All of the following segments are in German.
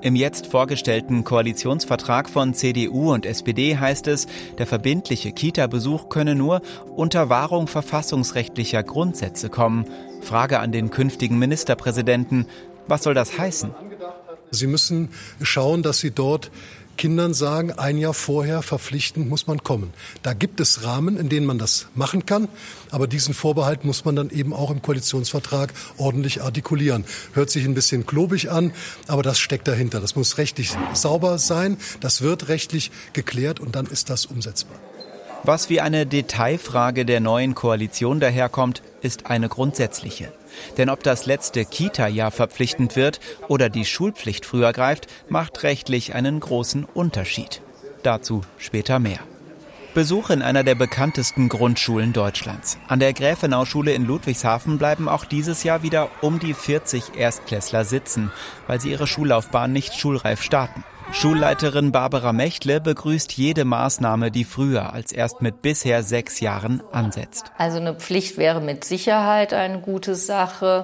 Im jetzt vorgestellten Koalitionsvertrag von CDU und SPD heißt es, der verbindliche Kita-Besuch könne nur unter Wahrung verfassungsrechtlicher Grundsätze kommen. Frage an den künftigen Ministerpräsidenten: Was soll das heißen? Sie müssen schauen, dass Sie dort Kindern sagen, ein Jahr vorher verpflichtend muss man kommen. Da gibt es Rahmen, in denen man das machen kann, aber diesen Vorbehalt muss man dann eben auch im Koalitionsvertrag ordentlich artikulieren. Hört sich ein bisschen klobig an, aber das steckt dahinter. Das muss rechtlich sauber sein, das wird rechtlich geklärt und dann ist das umsetzbar. Was wie eine Detailfrage der neuen Koalition daherkommt, ist eine grundsätzliche. Denn ob das letzte Kita-Jahr verpflichtend wird oder die Schulpflicht früher greift, macht rechtlich einen großen Unterschied. Dazu später mehr. Besuch in einer der bekanntesten Grundschulen Deutschlands. An der Gräfenau-Schule in Ludwigshafen bleiben auch dieses Jahr wieder um die 40 Erstklässler sitzen, weil sie ihre Schullaufbahn nicht schulreif starten. Schulleiterin Barbara Mechtle begrüßt jede Maßnahme, die früher als erst mit bisher 6 Jahren ansetzt. Also eine Pflicht wäre mit Sicherheit eine gute Sache.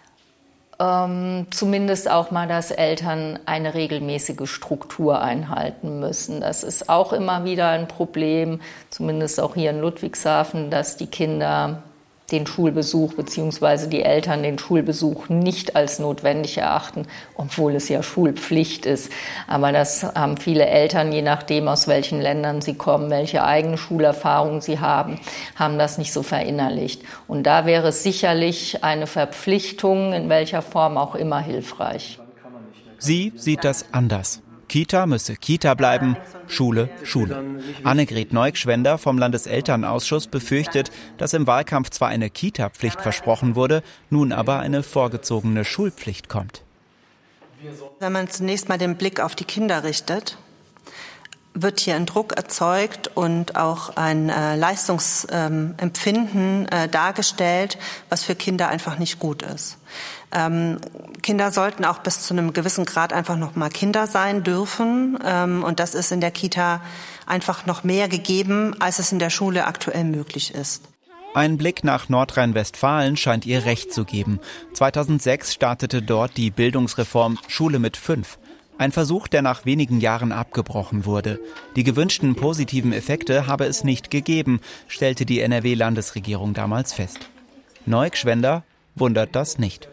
Zumindest auch mal, dass Eltern eine regelmäßige Struktur einhalten müssen. Das ist auch immer wieder ein Problem, zumindest auch hier in Ludwigshafen, dass die Kinder den Schulbesuch bzw. die Eltern den Schulbesuch nicht als notwendig erachten, obwohl es ja Schulpflicht ist. Aber das haben viele Eltern, je nachdem aus welchen Ländern sie kommen, welche eigene Schulerfahrung sie haben das nicht so verinnerlicht. Und da wäre sicherlich eine Verpflichtung, in welcher Form auch immer, hilfreich. Sie sieht das anders. Kita müsse Kita bleiben, Schule, Schule. Annegret Neugschwender vom Landeselternausschuss befürchtet, dass im Wahlkampf zwar eine Kita-Pflicht versprochen wurde, nun aber eine vorgezogene Schulpflicht kommt. Wenn man zunächst mal den Blick auf die Kinder richtet, wird hier ein Druck erzeugt und auch ein Leistungsempfinden dargestellt, was für Kinder einfach nicht gut ist. Kinder sollten auch bis zu einem gewissen Grad einfach noch mal Kinder sein dürfen. Und das ist in der Kita einfach noch mehr gegeben, als es in der Schule aktuell möglich ist. Ein Blick nach Nordrhein-Westfalen scheint ihr recht zu geben. 2006 startete dort die Bildungsreform Schule mit 5. Ein Versuch, der nach wenigen Jahren abgebrochen wurde. Die gewünschten positiven Effekte habe es nicht gegeben, stellte die NRW-Landesregierung damals fest. Neugschwender wundert das nicht.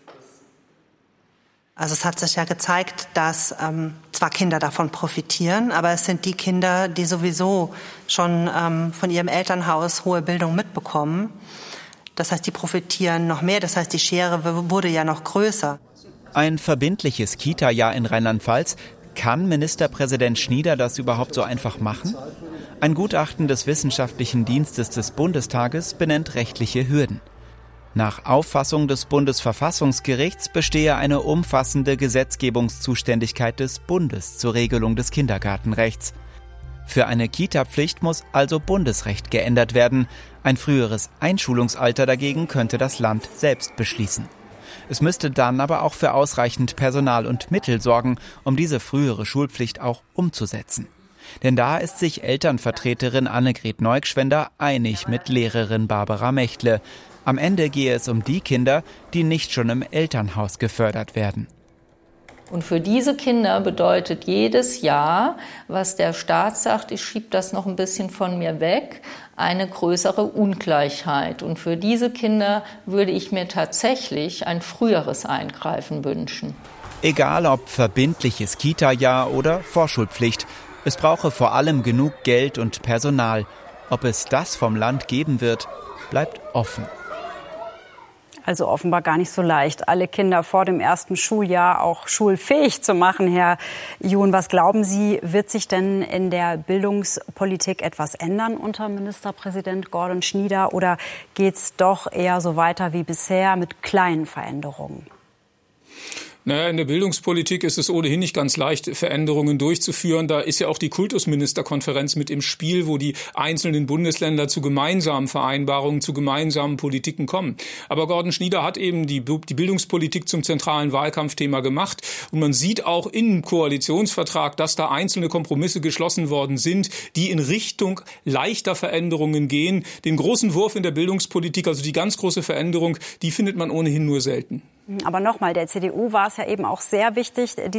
Also es hat sich ja gezeigt, dass zwar Kinder davon profitieren, aber es sind die Kinder, die sowieso schon von ihrem Elternhaus hohe Bildung mitbekommen. Das heißt, die profitieren noch mehr, das heißt, die Schere wurde ja noch größer. Ein verbindliches Kita-Jahr in Rheinland-Pfalz. Kann Ministerpräsident Schnieder das überhaupt so einfach machen? Ein Gutachten des Wissenschaftlichen Dienstes des Bundestages benennt rechtliche Hürden. Nach Auffassung des Bundesverfassungsgerichts bestehe eine umfassende Gesetzgebungszuständigkeit des Bundes zur Regelung des Kindergartenrechts. Für eine Kita-Pflicht muss also Bundesrecht geändert werden. Ein früheres Einschulungsalter dagegen könnte das Land selbst beschließen. Es müsste dann aber auch für ausreichend Personal und Mittel sorgen, um diese frühere Schulpflicht auch umzusetzen. Denn da ist sich Elternvertreterin Annegret Neugschwender einig mit Lehrerin Barbara Mechtle. Am Ende gehe es um die Kinder, die nicht schon im Elternhaus gefördert werden. Und für diese Kinder bedeutet jedes Jahr, was der Staat sagt, ich schiebe das noch ein bisschen von mir weg, eine größere Ungleichheit. Und für diese Kinder würde ich mir tatsächlich ein früheres Eingreifen wünschen. Egal ob verbindliches Kita-Jahr oder Vorschulpflicht, es brauche vor allem genug Geld und Personal. Ob es das vom Land geben wird, bleibt offen. Also offenbar gar nicht so leicht, alle Kinder vor dem ersten Schuljahr auch schulfähig zu machen. Herr John, was glauben Sie, wird sich denn in der Bildungspolitik etwas ändern unter Ministerpräsident Gordon Schnieder? Oder geht es doch eher so weiter wie bisher mit kleinen Veränderungen? Naja, in der Bildungspolitik ist es ohnehin nicht ganz leicht, Veränderungen durchzuführen. Da ist ja auch die Kultusministerkonferenz mit im Spiel, wo die einzelnen Bundesländer zu gemeinsamen Vereinbarungen, zu gemeinsamen Politiken kommen. Aber Gordon Schnieder hat eben die Bildungspolitik zum zentralen Wahlkampfthema gemacht. Und man sieht auch im Koalitionsvertrag, dass da einzelne Kompromisse geschlossen worden sind, die in Richtung leichter Veränderungen gehen. Den großen Wurf in der Bildungspolitik, also die ganz große Veränderung, die findet man ohnehin nur selten. Aber nochmal, der CDU war es ja eben auch sehr wichtig,